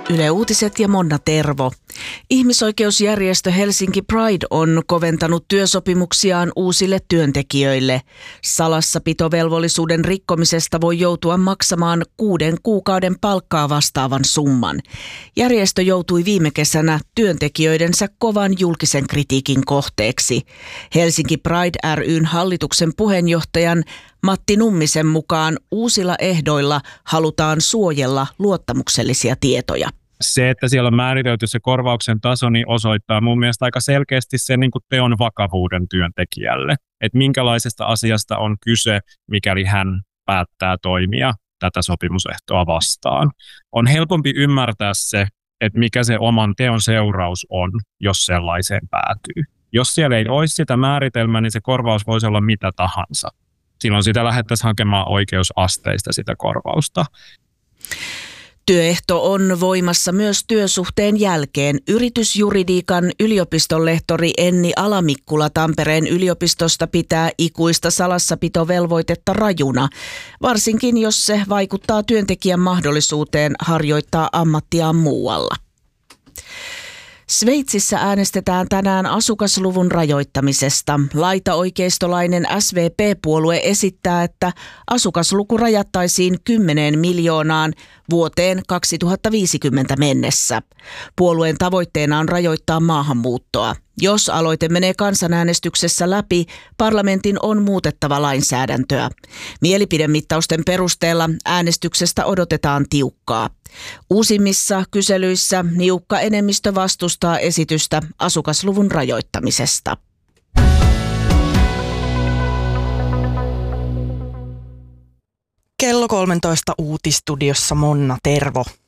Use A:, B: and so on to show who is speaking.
A: Yle Uutiset ja Monna Tervo. Ihmisoikeusjärjestö Helsinki Pride on koventanut työsopimuksiaan uusille työntekijöille. Salassapitovelvollisuuden rikkomisesta voi joutua maksamaan 6 kuukauden palkkaa vastaavan summan. Järjestö joutui viime kesänä työntekijöidensä kovan julkisen kritiikin kohteeksi. Helsinki Pride ry:n hallituksen puheenjohtajan Matti Nummisen mukaan uusilla ehdoilla halutaan suojella luottamuksellisia tietoja.
B: Se, että siellä on määritelty se korvauksen taso, niin osoittaa mun mielestä aika selkeästi sen niin kuin teon vakavuuden työntekijälle. Että minkälaisesta asiasta on kyse, mikäli hän päättää toimia tätä sopimusehtoa vastaan. On helpompi ymmärtää se, että mikä se oman teon seuraus on, jos sellaiseen päätyy. Jos siellä ei olisi sitä määritelmää, niin se korvaus voisi olla mitä tahansa. Silloin sitä lähdettäisiin hakemaan oikeusasteista sitä korvausta.
A: Työehto on voimassa myös työsuhteen jälkeen. Yritysjuridiikan yliopistonlehtori Enni Alamikkula Tampereen yliopistosta pitää ikuista salassapitovelvoitetta rajuna, varsinkin jos se vaikuttaa työntekijän mahdollisuuteen harjoittaa ammattiaan muualla. Sveitsissä äänestetään tänään asukasluvun rajoittamisesta. Laitaoikeistolainen SVP-puolue esittää, että asukasluku rajattaisiin 10 miljoonaan vuoteen 2050 mennessä. Puolueen tavoitteena on rajoittaa maahanmuuttoa. Jos aloite menee kansanäänestyksessä läpi, parlamentin on muutettava lainsäädäntöä. Mielipidemittausten perusteella äänestyksestä odotetaan tiukkaa. Uusimmissa kyselyissä niukka enemmistö vastustaa esitystä asukasluvun rajoittamisesta.
C: Kello 13 Uutistudiossa Monna Tervo.